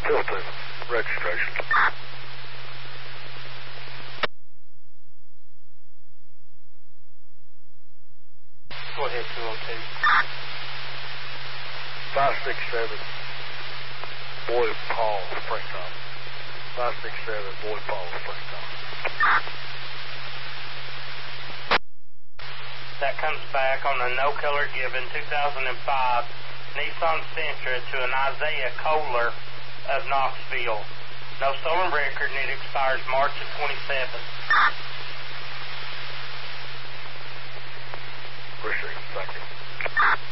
202, registration. Go ahead, 202. 567, Boy Paul, Springtime. 567, Boy Paul, Springtime. That comes back on a no color given 2005 Nissan Sentra to an Isaiah Kohler of Knoxville. No stolen record, and it expires March of 27. Appreciate it. Thank you.